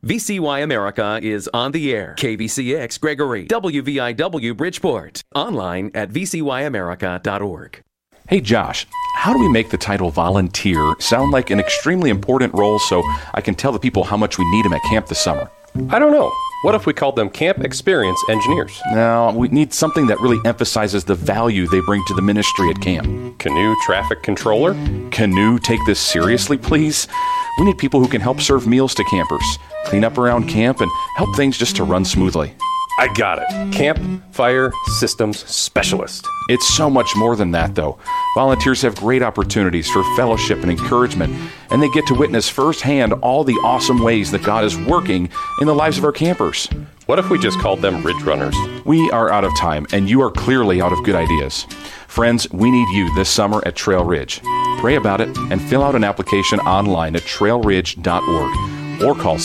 VCY America is on the air. KVCX Gregory, WVIW Bridgeport. Online at vcyamerica.org. Hey Josh, how do we make the title volunteer sound like an extremely important role so I can tell the people how much we need them at camp this summer? I don't know. What if we called them Camp Experience Engineers? No, we need something that really emphasizes the value they bring to the ministry at camp. Canoe Traffic Controller? Canoe, take this seriously, please? We need people who can help serve meals to campers, clean up around camp, and help things just to run smoothly. I got it. Camp Fire Systems Specialist. It's so much more than that, though. Volunteers have great opportunities for fellowship and encouragement, and they get to witness firsthand all the awesome ways that God is working in the lives of our campers. What if we just called them Ridge Runners? We are out of time, and you are clearly out of good ideas. Friends, we need you this summer at Trail Ridge. Pray about it and fill out an application online at trailridge.org or call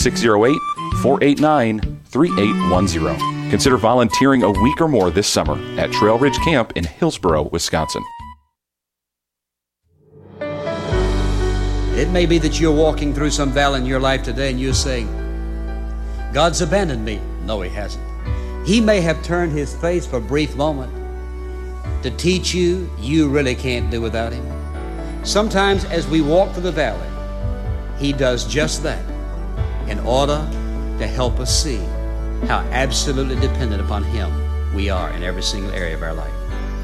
608-489-3810. Consider volunteering a week or more this summer at Trail Ridge Camp in Hillsboro, Wisconsin. It may be that you're walking through some valley in your life today and you're saying, God's abandoned me. No, He hasn't. He may have turned His face for a brief moment to teach you really can't do without Him. Sometimes as we walk through the valley, He does just that in order to help us see how absolutely dependent upon Him we are in every single area of our life.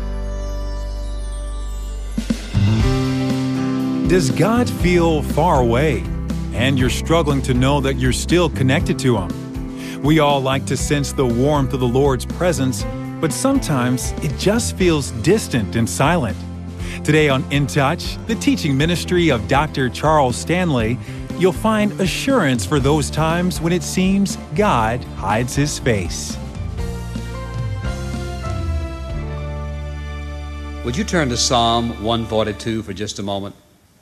Does God feel far away and you're struggling to know that you're still connected to Him? We all like to sense the warmth of the Lord's presence, but sometimes it just feels distant and silent. Today on In Touch, the teaching ministry of Dr. Charles Stanley, you'll find assurance for those times when it seems God hides His face. Would you turn to Psalm 142 for just a moment?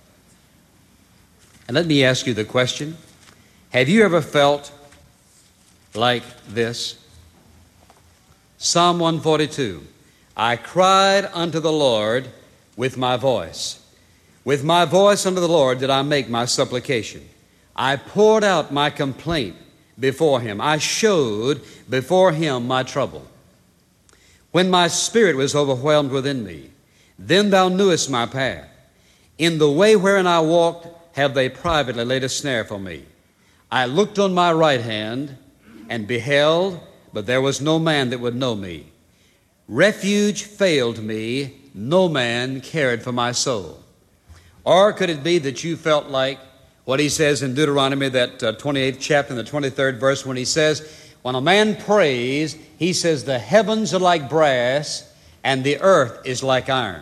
And let me ask you the question, have you ever felt like this? Psalm 142, I cried unto the Lord with my voice. With my voice unto the Lord did I make my supplication. I poured out my complaint before Him. I showed before Him my trouble. When my spirit was overwhelmed within me, then Thou knewest my path. In the way wherein I walked have they privately laid a snare for me. I looked on my right hand and beheld, but there was no man that would know me. Refuge failed me, no man cared for my soul. Or could it be that you felt like what he says in Deuteronomy, that 28th chapter and the 23rd verse, when he says, when a man prays, he says, the heavens are like brass and the earth is like iron.